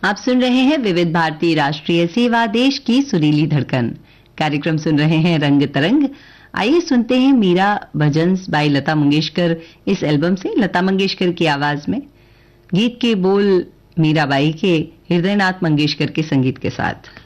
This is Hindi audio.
आप सुन रहे हैं विविध भारती राष्ट्रीय सेवा, देश की सुरीली धड़कन। कार्यक्रम सुन रहे हैं रंग तरंग। आइए सुनते हैं मीरा भजन्स बाय लता मंगेशकर इस एल्बम से, लता मंगेशकर की आवाज में। गीत के बोल मीराबाई के, हृदयनाथ मंगेशकर के संगीत के साथ।